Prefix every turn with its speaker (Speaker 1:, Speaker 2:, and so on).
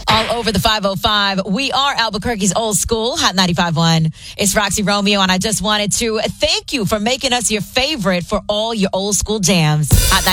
Speaker 1: All over the 505. We are Albuquerque's old school, Hot 95.1. It's Roxy Romeo, and I just wanted to thank you for making us your favorite for all your old school jams. Hot